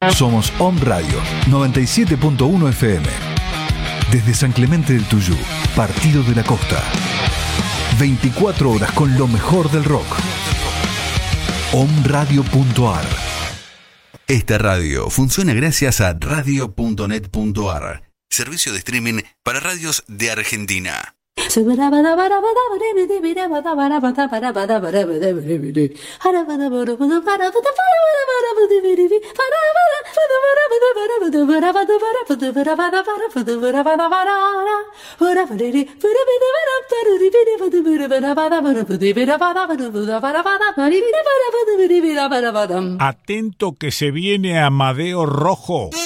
Somos Om Radio 97.1 FM. Desde San Clemente del Tuyú, Partido de la Costa. 24 horas con lo mejor del rock. omradio.ar. Esta radio funciona gracias a radio.net.ar, servicio de streaming para radios de Argentina. Atento que se viene Amadeo Rojo.